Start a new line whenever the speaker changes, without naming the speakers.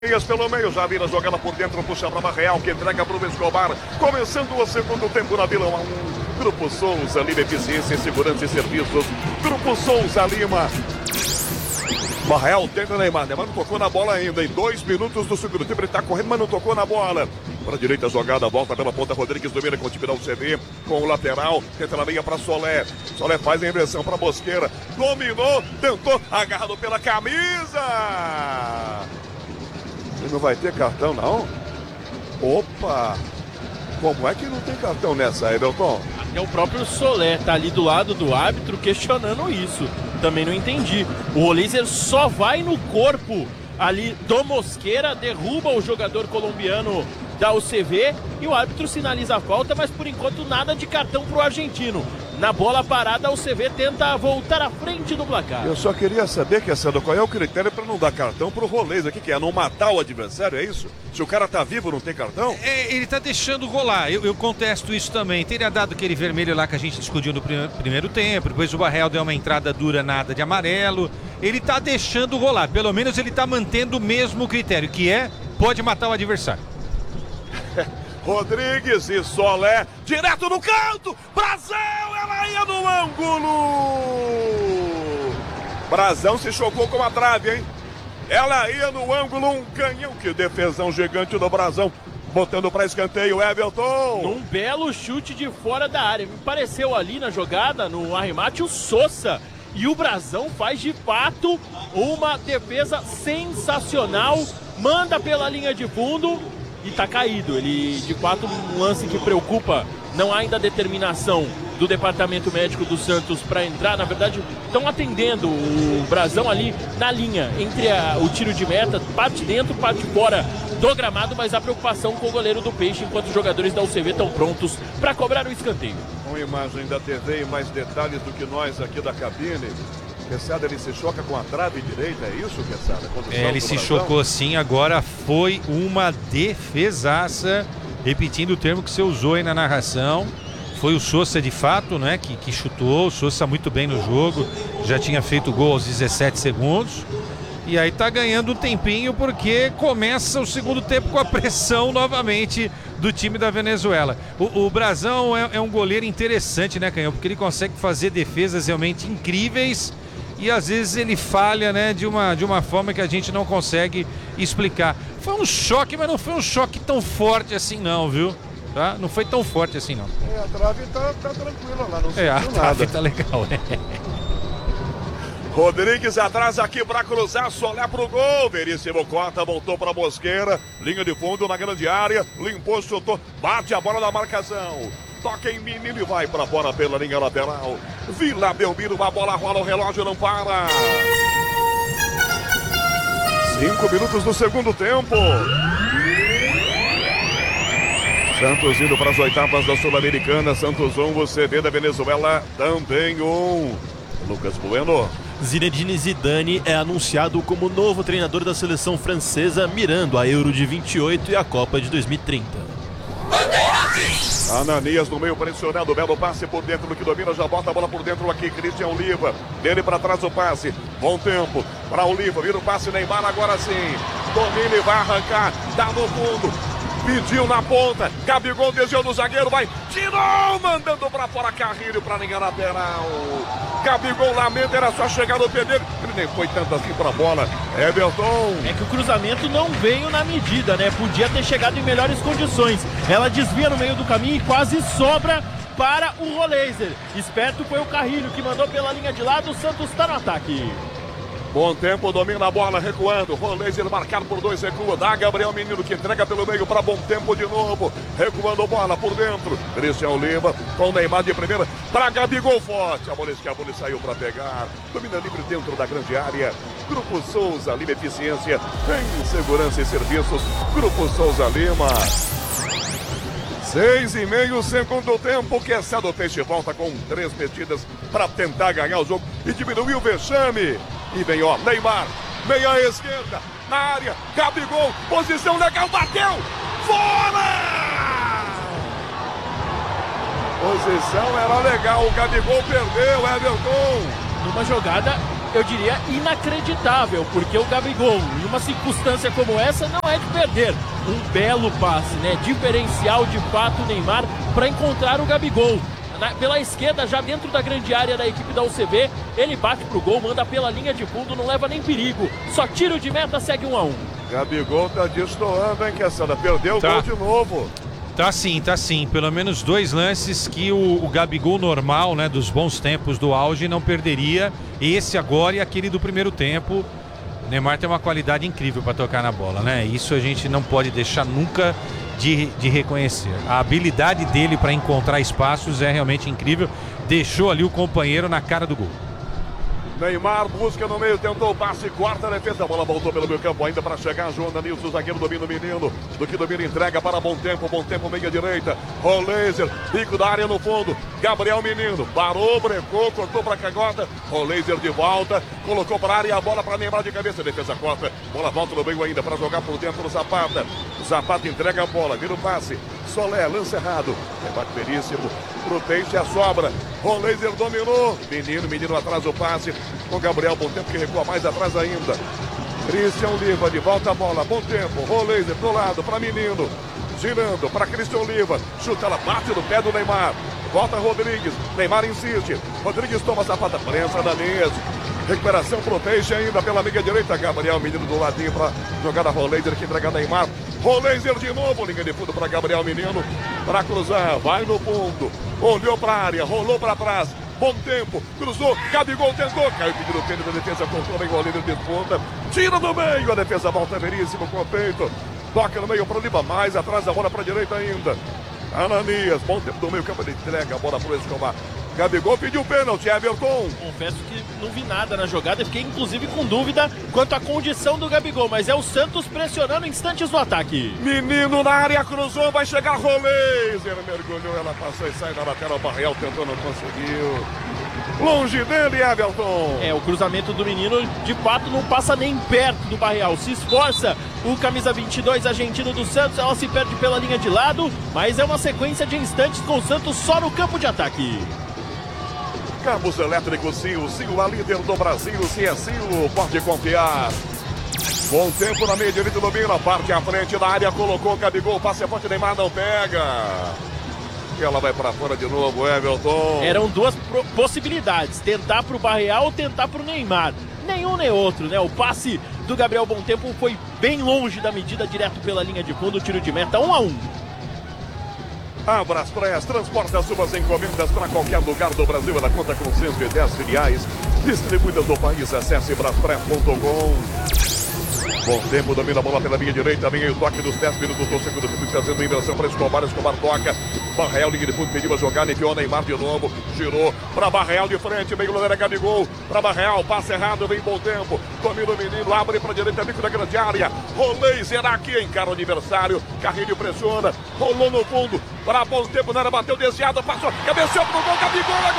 Pelo meio, já vira jogada por dentro, puxa para Barreal, que entrega para o Escobar. Começando o segundo tempo na Vila 1. Grupo Souza Lima, eficiência, segurança e serviços. Grupo Souza Lima. Barreal tenta Neymar não tocou na bola ainda. Em 2 minutos do segundo tempo, ele está correndo, mas não tocou na bola. Para a direita, jogada, volta pela ponta. Rodrigues domina com o time da UCV, com o lateral. Tenta na meia para Solé. Solé faz a inversão para Mosqueira. Dominou, tentou, agarrado pela camisa. Ele não vai ter cartão, não? Opa! Como é que não tem cartão nessa, Everton?
Até o próprio Solé tá ali do lado do árbitro questionando isso. Também não entendi. O Rolízer só vai no corpo ali do Mosqueira, derruba o jogador colombiano da UCV e o árbitro sinaliza a falta, mas por enquanto nada de cartão pro argentino. Na bola parada, a UCV tenta voltar à frente do placar.
Eu só queria saber, qual é o critério para não dar cartão pro Rolês? Que é não matar o adversário, é isso? Se o cara tá vivo, não tem cartão?
Ele tá deixando rolar, eu contesto isso também. Teria dado aquele vermelho lá que a gente discutiu no primeiro tempo, depois o Barreal deu uma entrada dura, nada de amarelo. Ele tá deixando rolar, pelo menos ele tá mantendo o mesmo critério, que é, pode matar o adversário.
Rodrigues e Solé, direto no canto, Brazão, ela ia no ângulo. Brazão se chocou com a trave, hein? Ela ia no ângulo, um canhão, que defesão gigante do Brazão, botando para escanteio, Everton.
Um belo chute de fora da área, me pareceu ali na jogada, no arremate, o Sosa. E o Brazão faz de fato uma defesa sensacional, manda pela linha de fundo. E tá caído, ele de fato um lance que preocupa, não há ainda determinação do departamento médico do Santos para entrar, na verdade estão atendendo o Brazão ali na linha, entre o tiro de meta, parte dentro, parte fora do gramado, mas há preocupação com o goleiro do Peixe, enquanto os jogadores da UCV estão prontos para cobrar o escanteio.
Com imagem da TV e mais detalhes do que nós aqui da cabine. Queçada, ele se choca com a trave direita, é isso, Queçada?
Ele se chocou sim, agora foi uma defesaça, repetindo o termo que você usou aí na narração. Foi o Sosa de fato, né, que chutou, o Sosa muito bem no jogo, já tinha feito gol aos 17 segundos. E aí tá ganhando um tempinho porque começa o segundo tempo com a pressão novamente do time da Venezuela. O Brazão é um goleiro interessante, né, Canhão? Porque ele consegue fazer defesas realmente incríveis. E às vezes ele falha, né, de uma forma que a gente não consegue explicar. Foi um choque, mas não foi um choque tão forte assim não, viu? Tá? Não foi tão forte assim não.
A trave tá tranquila lá, não
a trave tá legal, né?
Rodrigues atrás aqui para cruzar, Solé pro gol. Veríssimo corta, voltou para Mosqueira. Linha de fundo na grande área. Limpou, chutou, bate a bola na marcação. Toca em menino e vai para fora pela linha lateral. Vila Belmiro, a bola rola, o relógio não para. 5 minutos do segundo tempo. Santos indo para as oitavas da Sul-Americana. Santos 1, UCV da Venezuela também 1. Lucas Bueno.
Zinedine Zidane é anunciado como novo treinador da seleção francesa, mirando a Euro de 28 e a Copa de 2030.
Ananias no meio pressionado, belo passe por dentro do que domina, já bota a bola por dentro aqui, Cristian Oliva, dele para trás o passe, bom tempo para Oliva, vira o passe, Neymar agora sim, domina e vai arrancar, dá no fundo, pediu na ponta, Gabigol desviou do zagueiro, vai, tirou, mandando para fora, Carrilho para linha lateral, Gabigol lamenta, era só chegar no pé dele, ele nem foi tanto assim para a bola, Everton.
É que o cruzamento não veio na medida, né? Podia ter chegado em melhores condições. Ela desvia no meio do caminho e quase sobra para o Rolízer. Esperto foi o Carrilho que mandou pela linha de lado, o Santos está no ataque.
Bom tempo, domina a bola, recuando. Rolêzer marcado por 2, recua. Dá Gabriel Menino que entrega pelo meio para Bom Tempo de novo. Recuando a bola por dentro. Cristian Oliva com Neymar de primeira. Para Gabigol forte. A bola saiu para pegar. Domina livre dentro da grande área. Grupo Souza Lima Eficiência. Tem segurança e serviços. Grupo Souza Lima. 6,5 segundo tempo. Queçada, o Peixe volta com 3 metidas para tentar ganhar o jogo e diminuir o vexame. E vem, ó, Neymar, meia esquerda, na área, Gabigol, posição legal, bateu, fora! Posição era legal, o Gabigol perdeu, Everton.
Numa jogada eu diria inacreditável, porque o Gabigol, em uma circunstância como essa, não é de perder. Um belo passe, né? Diferencial de fato o Neymar para encontrar o Gabigol. Pela esquerda, já dentro da grande área da equipe da UCB, ele bate pro gol, manda pela linha de fundo, não leva nem perigo. Só tiro de meta, segue 1 a 1.
Gabigol tá destoando, hein, Queçada? Perdeu o gol de novo.
Tá sim. Pelo menos 2 lances que o Gabigol normal, né, dos bons tempos do auge, não perderia. Esse agora e aquele do primeiro tempo. O Neymar tem uma qualidade incrível para tocar na bola, né? Isso a gente não pode deixar nunca de reconhecer. A habilidade dele para encontrar espaços é realmente incrível. Deixou ali o companheiro na cara do gol.
Neymar busca no meio, tentou o passe, corta a defesa, a bola voltou pelo meio campo ainda para chegar. João Danilson, o zagueiro domina o menino, do que domina entrega para Bom Tempo, meia direita, Roleiser, bico da área no fundo, Gabriel Menino, parou, brecou, cortou para Cagota, Roleiser de volta, colocou para a área, a bola para Neymar de cabeça, defesa corta, bola volta no meio ainda para jogar por dentro do Zapata, Zapata entrega a bola, vira o passe, Solé, lance errado, rebate belíssimo, pro Peixe a sobra, Roleiser dominou, menino atrás do passe, com Gabriel, Bom Tempo que recua mais atrás ainda. Christian Oliva de volta a bola, Bom Tempo, Roleiser pro lado, para menino, girando para Christian Oliva, chuta, ela bate no pé do Neymar, volta Rodrigues, Neymar insiste, Rodrigues toma a Zapata, prensa da mesa, recuperação pro Peixe ainda pela meia direita, Gabriel, menino do ladinho para jogar a Roleiser que entrega Neymar, Roleiser de novo, linha de fundo para Gabriel Menino, para cruzar, vai no fundo, olhou para a área, rolou para trás, Bom Tempo, cruzou, Gabigol tentou, caiu pedindo o pênalti da defesa, controu bem o goleiro de ponta, tira do meio, a defesa volta veríssimo com o peito, toca no meio para Lima, mais atrás a bola para a direita ainda, Ananias, Bom Tempo do meio campo, ele entrega a bola para o Escobar, Gabigol pediu pênalti, Everton.
Confesso que não vi nada na jogada, fiquei inclusive com dúvida quanto à condição do Gabigol, mas é o Santos pressionando instantes no ataque.
Menino na área, cruzou, vai chegar Roleiser, mergulhou, ela passou e sai da lateral, Barreal tentou, não conseguiu. Longe dele, Everton.
O cruzamento do menino de fato não passa nem perto do Barreal, se esforça o camisa 22 argentino do Santos, ela se perde pela linha de lado, mas é uma sequência de instantes com o Santos só no campo de ataque.
Cabos elétricos Sil, a líder do Brasil, se é Sil, pode confiar. Bom Tempo na meia direita, domina, parte à frente da área, colocou o Gabigol, passe a forte, Neymar não pega. E ela vai para fora de novo, Everton.
Eram 2 possibilidades, tentar pro Barreal ou tentar pro Neymar. Nenhum nem outro, né? O passe do Gabriel Bom Tempo foi bem longe da medida, direto pela linha de fundo, tiro de meta 1 a 1.
A Braspress transporta suas encomendas para qualquer lugar do Brasil. Ela conta com 110 filiais distribuídas no país. Acesse braspress.com. Bom Tempo domina a bola pela linha direita. Vem aí o toque dos 10 minutos do segundo tempo, fazendo inversão para Escobar. Escobar toca. Barreal, linha de fundo, pediu a jogada, enfiou Neymar de novo. Girou para Barreal de frente. Meio goleiro Gabigol. Para Barreal, passe errado. Vem Bom Tempo. Domina o menino, abre para a direita, bico da grande área. Roleiser aqui, encara o adversário. Carrinho pressiona. Rolou no fundo. Para Bom Tempo, na área, bateu desviado. Passou, cabeceou pro gol. Gabigol,